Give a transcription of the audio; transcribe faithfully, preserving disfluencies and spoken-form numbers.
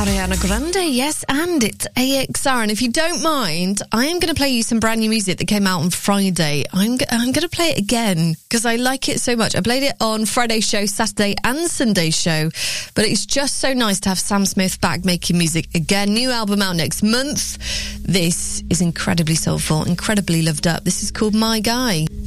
Ariana Grande, yes, and it's A X R. And if you don't mind, I am going to play you some brand new music that came out on Friday. I'm, g- I'm going to play it again because I like it so much. I played it on Friday's show, Saturday and Sunday's show, but it's just so nice to have Sam Smith back making music again. New album out next month. This is incredibly soulful, incredibly loved up. This is called My Guy.